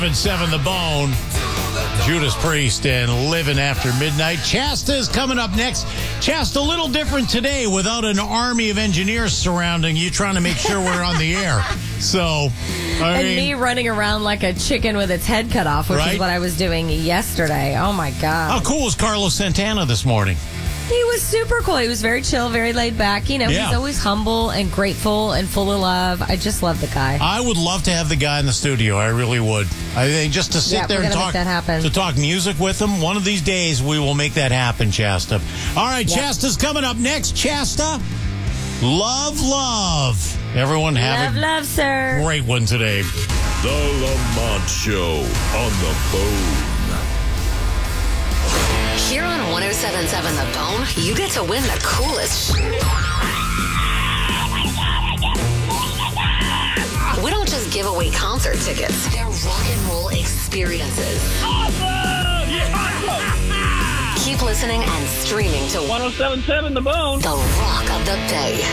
7 The Bone, Judas Priest, and Living After Midnight. Shasta is coming up next. Shasta, a little different today without an army of engineers surrounding you trying to make sure we're on the air. So, me running around like a chicken with its head cut off, which is what I was doing yesterday. Oh, my God. How cool was Carlos Santana this morning? He was super cool. He was very chill, very laid back. You know, He's always humble and grateful and full of love. I just love the guy. I would love to have the guy in the studio. I really would. I think just to sit there and talk, to talk music with him. One of these days, we will make that happen, Shasta. All right, Shasta's coming up next. Shasta, love. Everyone have love, sir. Great one today. The Lamont Show on the Bone. Here on 107.7 The Bone, you get to win the coolest We don't just give away concert tickets. They're rock and roll experiences. Awesome! Yeah! Keep listening and streaming to 107.7 The Bone. The Rock of the Bay.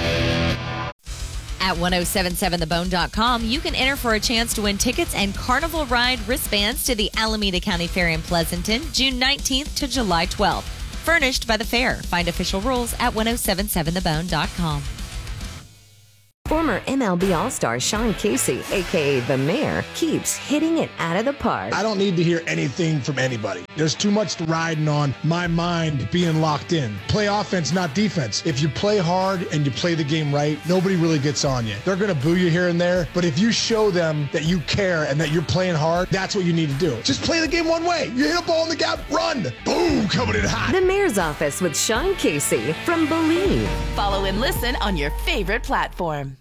At 1077thebone.com, you can enter for a chance to win tickets and Carnival Ride wristbands to the Alameda County Fair in Pleasanton, June 19th to July 12th. Furnished by the fair. Find official rules at 1077thebone.com. Former MLB All-Star Sean Casey, a.k.a. The Mayor, keeps hitting it out of the park. I don't need to hear anything from anybody. There's too much riding on my mind being locked in. Play offense, not defense. If you play hard and you play the game right, nobody really gets on you. They're going to boo you here and there, but if you show them that you care and that you're playing hard, that's what you need to do. Just play the game one way. You hit a ball in the gap, run. Boom, coming in hot. The Mayor's Office with Sean Casey from Believe. Follow and listen on your favorite platform.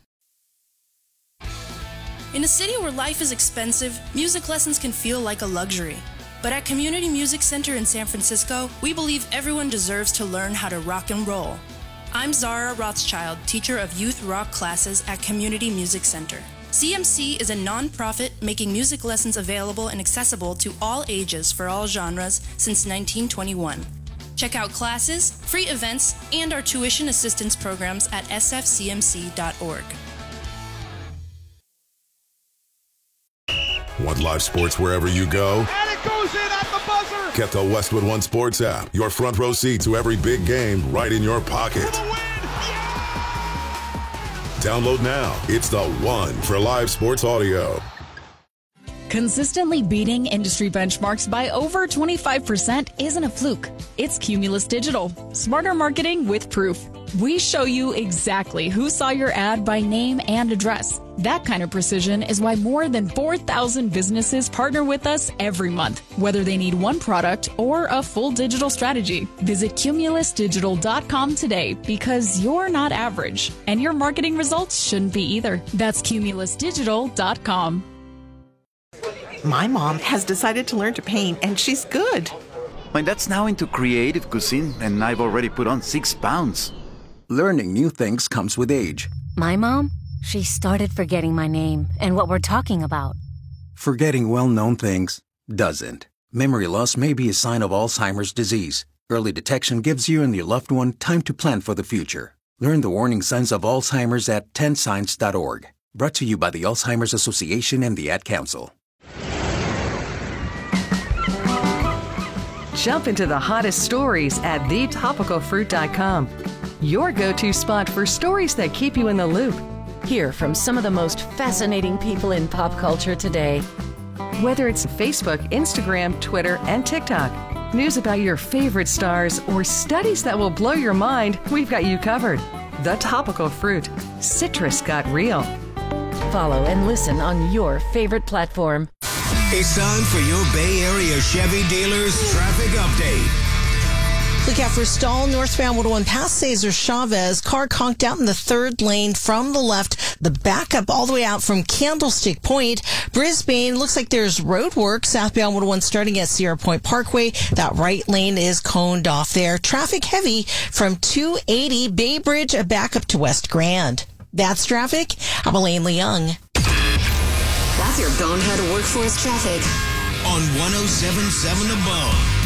In a city where life is expensive, music lessons can feel like a luxury. But at Community Music Center in San Francisco, we believe everyone deserves to learn how to rock and roll. I'm Zara Rothschild, teacher of youth rock classes at Community Music Center. CMC is a nonprofit making music lessons available and accessible to all ages for all genres since 1921. Check out classes, free events, and our tuition assistance programs at sfcmc.org. Want live sports wherever you go? And it goes in at the buzzer! Get the Westwood One Sports app. Your front row seat to every big game right in your pocket. For the win! Yeah! Download now. It's the one for live sports audio. Consistently beating industry benchmarks by over 25% isn't a fluke. It's Cumulus Digital. Smarter marketing with proof. We show you exactly who saw your ad by name and address. That kind of precision is why more than 4,000 businesses partner with us every month, whether they need one product or a full digital strategy. Visit cumulusdigital.com today because you're not average, and your marketing results shouldn't be either. That's cumulusdigital.com. My mom has decided to learn to paint, and she's good. My dad's now into creative cuisine, and I've already put on 6 pounds. Learning new things comes with age. My mom, she started forgetting my name and what we're talking about. Forgetting well-known things doesn't. Memory loss may be a sign of Alzheimer's disease. Early detection gives you and your loved one time to plan for the future. Learn the warning signs of Alzheimer's at 10signs.org. Brought to you by the Alzheimer's Association and the Ad Council. Jump into the hottest stories at thetopicalfruit.com. Your go-to spot for stories that keep you in the loop. Hear from some of the most fascinating people in pop culture today. Whether it's Facebook, Instagram, Twitter, and TikTok, news about your favorite stars, or studies that will blow your mind, we've got you covered. The Topical Fruit. Citrus got real. Follow and listen on your favorite platform. It's time for your Bay Area Chevy dealers traffic update. Look out for stall northbound 101 past Cesar Chavez. Car conked out in the third lane from the left. The backup all the way out from Candlestick Point. Brisbane, looks like there's road work southbound 101 starting at Sierra Point Parkway. That right lane is coned off there. Traffic heavy from 280 Bay Bridge, a backup to West Grand. That's traffic. I'm Elaine Leung. That's your Bonehead Workforce traffic on 107.7 The Bone.